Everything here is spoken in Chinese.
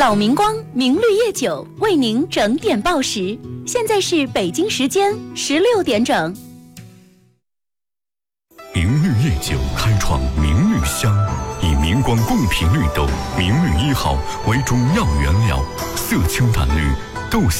老明光明绿叶酒为您整点报时，现在是北京时间16点整。 明绿叶酒开创明绿香，以明光贡品绿豆明绿1号为中药原料，色清淡绿，豆